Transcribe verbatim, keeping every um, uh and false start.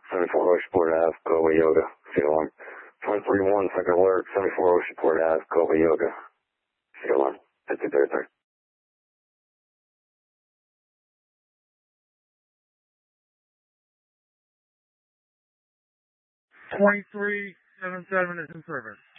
seventy-four Oceanport Ave, Goba Yoga, Sea Alarm. twenty-three one, second alert, seventy-four Oceanport Ave, Goba Yoga, Sea Alarm, fifty thirty-three. twenty-three seventy-seven is in service.